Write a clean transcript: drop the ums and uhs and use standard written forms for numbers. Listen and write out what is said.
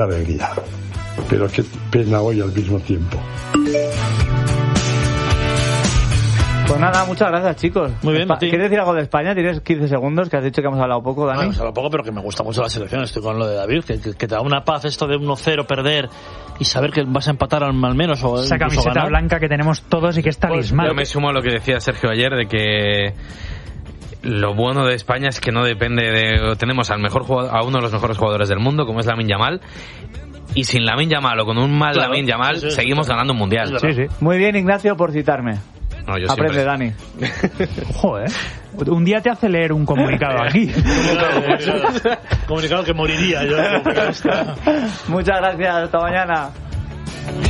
alegría. Pero qué pena hoy al mismo tiempo. Pues nada, muchas gracias, chicos. Muy bien, ¿Quieres decir algo de España? Tienes 15 segundos, que has dicho que hemos hablado poco, Dani. Hemos hablado poco, pero que me gusta mucho la selección. Estoy con lo de David, que te da una paz esto de 1-0 perder y saber que vas a empatar al menos. O esa camiseta ganar. blanca que tenemos todos y que es talismán. Yo me sumo a lo que decía Sergio ayer, de que lo bueno de España es que no depende de... Tenemos a uno de los mejores jugadores del mundo, como es Lamine Yamal, y sin Lamine Yamal o con un mal Lamine Yamal seguimos ganando un mundial. Sí. Muy bien, Ignacio, por citarme. No, yo aprende, Dani. Joder. Un día te hace leer un comunicado aquí. Comunicado que moriría yo. Muchas gracias, hasta mañana.